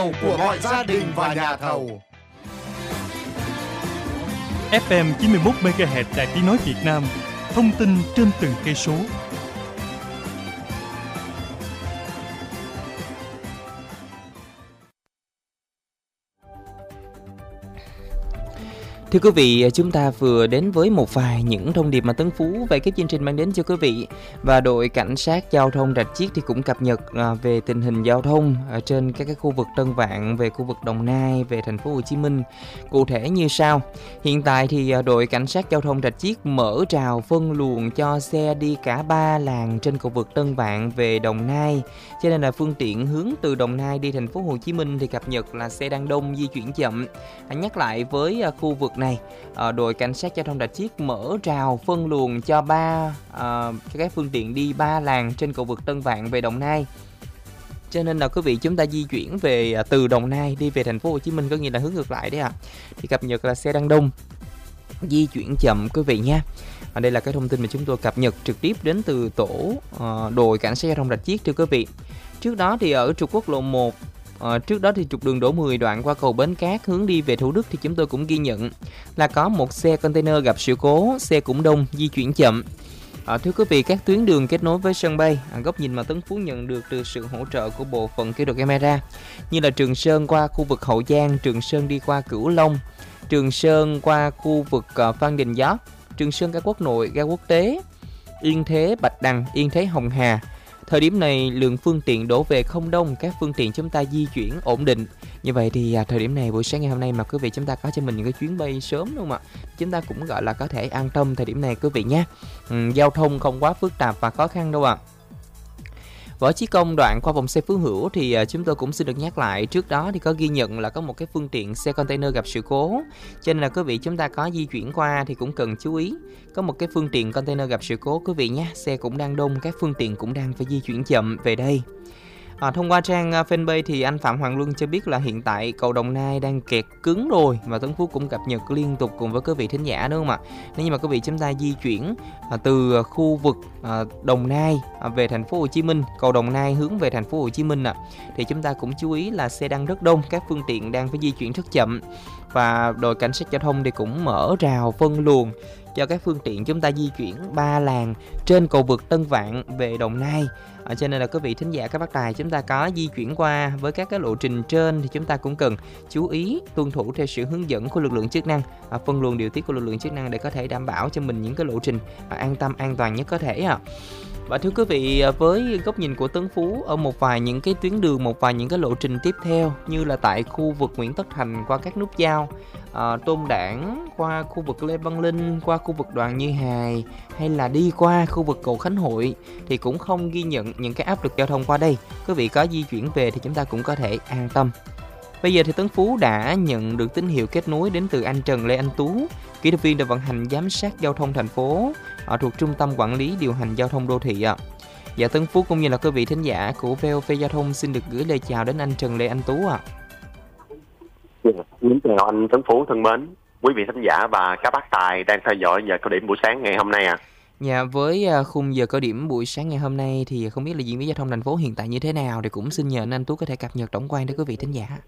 tàu của mọi gia đình và nhà thầu. FM 91 MHz Đài Tiếng nói Việt Nam. Thông tin trên từng cây số. Thưa quý vị, chúng ta vừa đến với một vài những thông điệp mà Tấn Phú về cái chương trình mang đến cho quý vị. Và đội cảnh sát giao thông Rạch Chiếc thì cũng cập nhật về tình hình giao thông ở trên các cái khu vực Tân Vạn, về khu vực Đồng Nai, về thành phố Hồ Chí Minh. Cụ thể như sau. Hiện tại thì đội cảnh sát giao thông Rạch Chiếc mở rào phân luồng cho xe đi cả 3 làn trên cầu vượt Tân Vạn về Đồng Nai. Cho nên là phương tiện hướng từ Đồng Nai đi thành phố Hồ Chí Minh thì cập nhật là xe đang đông, di chuyển chậm. Nhắc lại với khu vực này, đội cảnh sát giao thông Rạch Chiếc mở rào phân luồng cho các phương tiện đi 3 làn trên cầu vượt Tân Vạn về Đồng Nai. Cho nên là quý vị chúng ta di chuyển về từ Đồng Nai đi về thành phố Hồ Chí Minh, có nghĩa là hướng ngược lại đấy ạ. Thì cập nhật là xe đang đông, di chuyển chậm quý vị nha. Đây là cái thông tin mà chúng tôi cập nhật trực tiếp đến từ tổ đội cảnh sát giao thông Rạch Chiếc thưa quý vị. Trước đó thì ở trục quốc lộ 1, trước đó thì trục đường Đỗ 10 đoạn qua cầu Bến Cát hướng đi về Thủ Đức thì chúng tôi cũng ghi nhận là có một xe container gặp sự cố, xe cũng đông, di chuyển chậm. Thưa quý vị, các tuyến đường kết nối với sân bay, góc nhìn mà Tấn Phú nhận được từ sự hỗ trợ của bộ phận kỹ thuật camera, như là Trường Sơn qua khu vực Hậu Giang, Trường Sơn đi qua Cửu Long, Trường Sơn qua khu vực Phan Đình Giót, Trường Sơn ga quốc nội, ga quốc tế, Yên Thế Bạch Đằng, Yên Thế Hồng Hà. Thời điểm này lượng phương tiện đổ về không đông, các phương tiện chúng ta di chuyển ổn định. Như vậy thì thời điểm này buổi sáng ngày hôm nay mà quý vị chúng ta có cho mình những cái chuyến bay sớm đúng không ạ? Chúng ta cũng gọi là có thể an tâm thời điểm này quý vị nhé. Giao thông không quá phức tạp và khó khăn đâu ạ. Võ Chí Công đoạn qua vòng xoay Phú Hữu thì chúng tôi cũng xin được nhắc lại, trước đó thì có ghi nhận là có một cái phương tiện xe container gặp sự cố, cho nên là quý vị chúng ta có di chuyển qua thì cũng cần chú ý. Có một cái phương tiện container gặp sự cố quý vị nhé, xe cũng đang đông, các phương tiện cũng đang phải di chuyển chậm về đây. Thông qua trang fanpage thì anh Phạm Hoàng Luân cho biết là hiện tại cầu Đồng Nai đang kẹt cứng rồi, và Tấn Phú cũng cập nhật liên tục cùng với quý vị thính giả đúng không ạ? Nếu như mà quý vị chúng ta di chuyển từ khu vực Đồng Nai về thành phố Hồ Chí Minh, cầu Đồng Nai hướng về thành phố Hồ Chí Minh thì chúng ta cũng chú ý là xe đang rất đông, các phương tiện đang phải di chuyển rất chậm, và đội cảnh sát giao thông thì cũng mở rào phân luồng cho các phương tiện chúng ta di chuyển 3 làn trên cầu vượt Tân Vạn về Đồng Nai. Cho nên là quý vị thính giả các bác tài chúng ta có di chuyển qua với các cái lộ trình trên thì chúng ta cũng cần chú ý tuân thủ theo sự hướng dẫn của lực lượng chức năng, phân luồng điều tiết của lực lượng chức năng để có thể đảm bảo cho mình những cái lộ trình an tâm an toàn nhất có thể. Và thưa quý vị, với góc nhìn của Tấn Phú ở một vài những cái tuyến đường, một vài những cái lộ trình tiếp theo, như là tại khu vực Nguyễn Tất Thành qua các nút giao, Tôn Đản qua khu vực Lê Văn Linh, qua khu vực Đoàn Như Hài, hay là đi qua khu vực cầu Khánh Hội thì cũng không ghi nhận những cái áp lực giao thông qua đây. Quý vị có di chuyển về thì chúng ta cũng có thể an tâm. Bây giờ thì Tấn Phú đã nhận được tín hiệu kết nối đến từ anh Trần Lê Anh Tú, kỹ thuật viên đội vận hành giám sát giao thông thành phố thuộc Trung tâm Quản lý Điều hành Giao thông Đô thị Dạ, Tấn Phú cũng như là quý vị thính giả của VOV Giao thông xin được gửi lời chào đến anh Trần Lê Anh Tú Xin chào anh Tấn Phú thân mến, quý vị thính giả và các bác tài đang theo dõi giờ cao điểm buổi sáng ngày hôm nay Dạ, với khung giờ cao điểm buổi sáng ngày hôm nay thì không biết là diễn biến giao thông thành phố hiện tại như thế nào, thì cũng xin nhờ anh Tú có thể cập nhật tổng quan đến quý vị thính giả.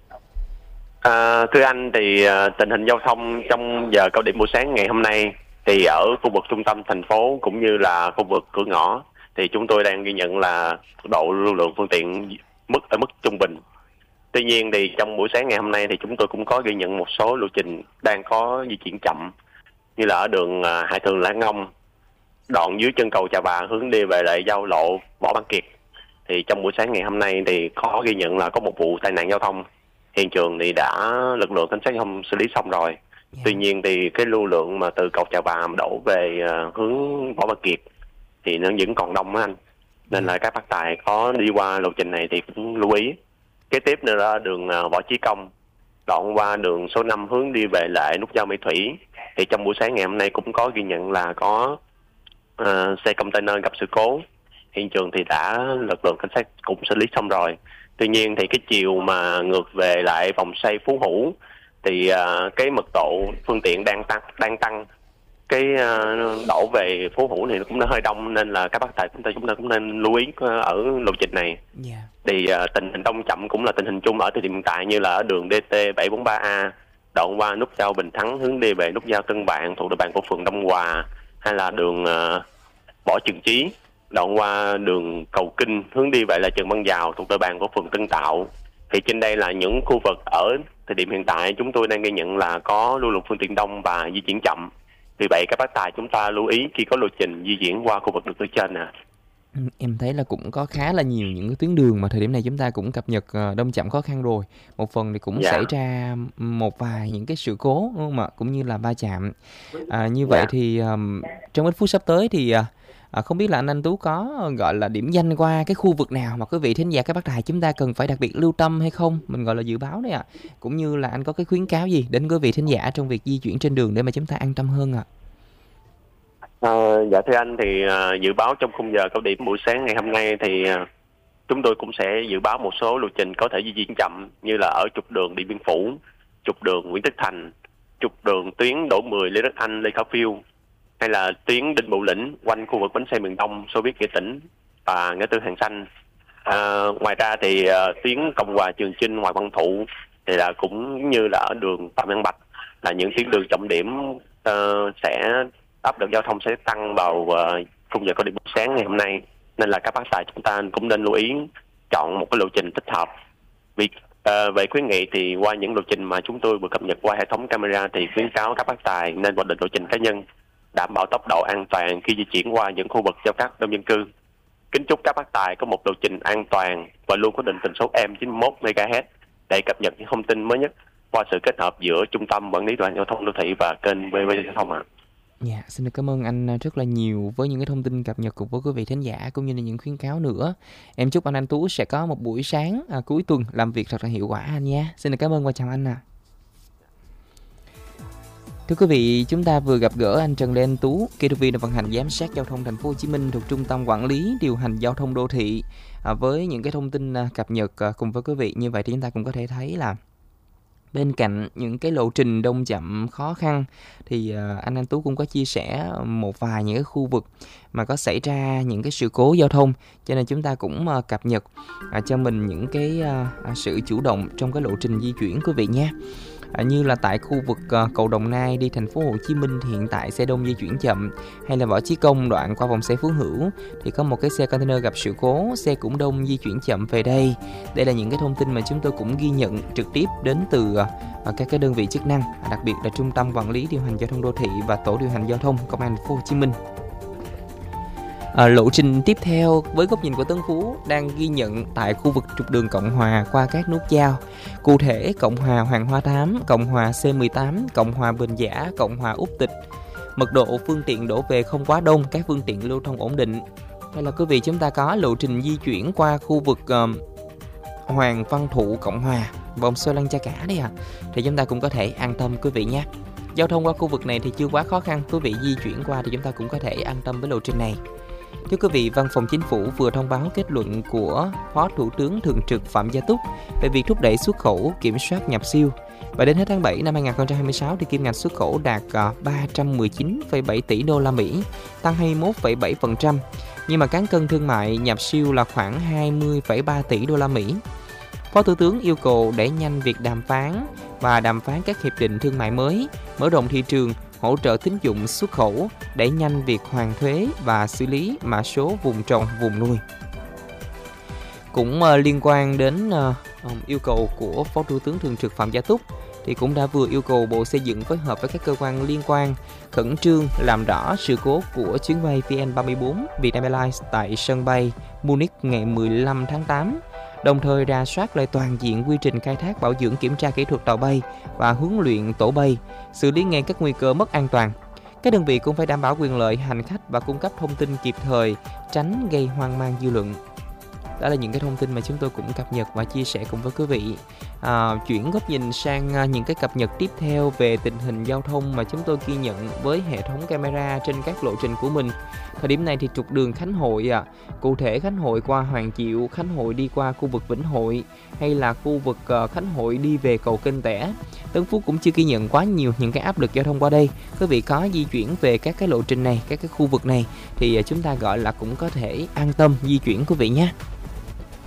Thưa anh, thì tình hình giao thông trong giờ cao điểm buổi sáng ngày hôm nay thì ở khu vực trung tâm thành phố cũng như là khu vực cửa ngõ thì chúng tôi đang ghi nhận là độ lưu lượng phương tiện ở mức trung bình. Tuy nhiên thì trong buổi sáng ngày hôm nay thì chúng tôi cũng có ghi nhận một số lộ trình đang có di chuyển chậm, như là ở đường Hải Thường Lãng Ngông, đoạn dưới chân cầu Chà Bà hướng đi về lại giao lộ Võ Văn Kiệt. Thì trong buổi sáng ngày hôm nay thì có ghi nhận là có một vụ tai nạn giao thông. Hiện trường thì đã lực lượng cảnh sát giao thông xử lý xong rồi. Tuy nhiên thì cái lưu lượng mà từ cầu Chà Bà đổ về hướng Võ Văn Kiệt thì nó vẫn còn đông á anh. Nên là các bác tài có đi qua lộ trình này thì cũng lưu ý. Kế tiếp nữa là đường Võ Chí Công, đoạn qua đường số 5 hướng đi về lại nút giao Mỹ Thủy. Thì trong buổi sáng ngày hôm nay cũng có ghi nhận là có xe container gặp sự cố. Hiện trường thì đã lực lượng cảnh sát cũng xử lý xong rồi. Tuy nhiên thì cái chiều mà ngược về lại vòng xoay Phú Hữu thì cái mật độ phương tiện đang tăng đổ về Phú Hữu này nó cũng đã hơi đông, nên là các bác tài chúng ta cũng nên lưu ý ở lộ trình này. Thì tình hình đông chậm cũng là tình hình chung ở thời điểm hiện tại, như là ở đường DT 743A đoạn qua nút giao Bình Thắng hướng đi về nút giao Tân Vạn thuộc địa bàn của phường Đông Hòa, hay là đường Võ Trường Chí đoạn qua đường Cầu Kinh hướng đi về là Trần Văn Dào thuộc địa bàn của phường Tân Tạo. Thì trên đây là những khu vực ở thời điểm hiện tại chúng tôi đang ghi nhận là có lưu lượng phương tiện đông và di chuyển chậm. Vì vậy các bác tài chúng ta lưu ý khi có lộ trình di chuyển qua khu vực được ở trên nè. Em thấy là cũng có khá là nhiều những cái tuyến đường mà thời điểm này chúng ta cũng cập nhật đông chậm khó khăn rồi. Một phần thì cũng xảy ra một vài những cái sự cố đúng không ạ? Cũng như là va chạm. Như vậy thì trong ít phút sắp tới thì không biết là anh Tú có gọi là điểm danh qua cái khu vực nào mà quý vị thính giả các bác tài chúng ta cần phải đặc biệt lưu tâm hay không? Mình gọi là dự báo đấy ạ. Cũng như là anh có cái khuyến cáo gì đến quý vị thính giả trong việc di chuyển trên đường để mà chúng ta an tâm hơn ạ? Dạ thưa anh, thì dự báo trong khung giờ cao điểm buổi sáng ngày hôm nay thì chúng tôi cũng sẽ dự báo một số lộ trình có thể di chuyển chậm, như là ở trục đường Điện Biên Phủ, trục đường Nguyễn Tất Thành, trục đường tuyến Đỗ Mười, Lê Đức Anh, Lê Khả Phiêu, hay là tuyến Đinh Bộ Lĩnh quanh khu vực bến xe miền Đông, Xô Viết Nghệ Tĩnh và ngã tư Hàng Xanh. Ngoài ra thì tuyến Cộng Hòa, Trường Chinh, Hoàng Văn Thụ thì là cũng như là ở đường Phạm Văn Bạch là những tuyến đường trọng điểm sẽ áp lực giao thông sẽ tăng vào khung giờ cao điểm buổi sáng ngày hôm nay, nên là các bác tài chúng ta cũng nên lưu ý chọn một cái lộ trình thích hợp. Vì về khuyến nghị thì qua những lộ trình mà chúng tôi vừa cập nhật qua hệ thống camera thì khuyến cáo các bác tài nên hoạch định lộ trình cá nhân, đảm bảo tốc độ an toàn khi di chuyển qua những khu vực giao cắt đông dân cư. Kính chúc các bác tài có một lộ trình an toàn và luôn có định tần số FM 91 MHz để cập nhật những thông tin mới nhất qua sự kết hợp giữa Trung tâm Quản lý Điều hành Giao thông Đô thị và kênh VV Giao thông ạ. Dạ, xin được cảm ơn anh rất là nhiều với những cái thông tin cập nhật cùng với quý vị thính giả cũng như là những khuyến cáo nữa. Em chúc anh Tú sẽ có một buổi sáng cuối tuần làm việc thật là hiệu quả anh nha. Xin được cảm ơn và chào anh ạ. Thưa quý vị, chúng ta vừa gặp gỡ anh Trần Lê Anh Tú, kỹ thuật viên vận hành giám sát giao thông thành phố Hồ Chí Minh thuộc Trung tâm Quản lý Điều hành Giao thông Đô thị với những cái thông tin cập nhật cùng với quý vị. Như vậy thì chúng ta cũng có thể thấy là bên cạnh những cái lộ trình đông chậm khó khăn thì anh Tú cũng có chia sẻ một vài những cái khu vực mà có xảy ra những cái sự cố giao thông, cho nên chúng ta cũng cập nhật cho mình những cái sự chủ động trong cái lộ trình di chuyển quý vị nhé. Như là tại khu vực cầu Đồng Nai đi thành phố Hồ Chí Minh thì hiện tại xe đông di chuyển chậm, hay là Võ Chí Công đoạn qua vòng xoay Phú Hữu thì có một cái xe container gặp sự cố, xe cũng đông di chuyển chậm về đây. Đây là những cái thông tin mà chúng tôi cũng ghi nhận trực tiếp đến từ các cái đơn vị chức năng, đặc biệt là Trung tâm Quản lý Điều hành Giao thông Đô thị và Tổ điều hành Giao thông Công an thành phố Hồ Chí Minh. Lộ trình tiếp theo với góc nhìn của Tấn Phú đang ghi nhận tại khu vực trục đường Cộng Hòa qua các nút giao. Cụ thể Cộng Hòa Hoàng Hoa Thám, Cộng Hòa C18, Cộng Hòa Bình Giả, Cộng Hòa Úc Tịch. Mật độ phương tiện đổ về không quá đông, các phương tiện lưu thông ổn định. Hay là quý vị chúng ta có lộ trình di chuyển qua khu vực Hoàng Văn Thụ, Cộng Hòa, vòng xoay Lăng Cha Cả đấy ạ. Thì chúng ta cũng có thể an tâm quý vị nhé. Giao thông qua khu vực này thì chưa quá khó khăn, quý vị di chuyển qua thì chúng ta cũng có thể an tâm với lộ trình này. Thưa quý vị, Văn phòng Chính phủ vừa thông báo kết luận của Phó Thủ tướng Thường trực Phạm Gia Túc về việc thúc đẩy xuất khẩu, kiểm soát nhập siêu. Và đến hết tháng 7 năm 2026 thì kim ngạch xuất khẩu đạt 319,7 tỷ đô la Mỹ, tăng 21,7%. Nhưng mà cán cân thương mại nhập siêu là khoảng 20,3 tỷ đô la Mỹ. Phó Thủ tướng yêu cầu đẩy nhanh việc đàm phán các hiệp định thương mại mới, mở rộng thị trường, hỗ trợ tín dụng xuất khẩu, đẩy nhanh việc hoàn thuế và xử lý mã số vùng trồng, vùng nuôi. Cũng liên quan đến yêu cầu của Phó Thủ tướng Thường trực Phạm Gia Túc thì cũng đã vừa yêu cầu Bộ Xây dựng phối hợp với các cơ quan liên quan khẩn trương làm rõ sự cố của chuyến bay VN34 Vietnam Airlines tại sân bay Munich ngày 15 tháng 8, đồng thời rà soát lại toàn diện quy trình khai thác, bảo dưỡng, kiểm tra kỹ thuật tàu bay và huấn luyện tổ bay, xử lý ngay các nguy cơ mất an toàn. Các đơn vị cũng phải đảm bảo quyền lợi hành khách và cung cấp thông tin kịp thời, tránh gây hoang mang dư luận. Đó là những cái thông tin mà chúng tôi cũng cập nhật và chia sẻ cùng với quý vị. Chuyển góc nhìn sang những cái cập nhật tiếp theo về tình hình giao thông mà chúng tôi ghi nhận với hệ thống camera trên các lộ trình của mình. Thời điểm này thì trục đường Khánh Hội, cụ thể Khánh Hội qua Hoàng Diệu, Khánh Hội đi qua khu vực Vĩnh Hội, hay là khu vực Khánh Hội đi về cầu Kênh Tẻ, Tân Phú cũng chưa ghi nhận quá nhiều những cái áp lực giao thông qua đây. Quý vị có di chuyển về các cái lộ trình này, các cái khu vực này thì chúng ta gọi là cũng có thể an tâm di chuyển quý vị nhé.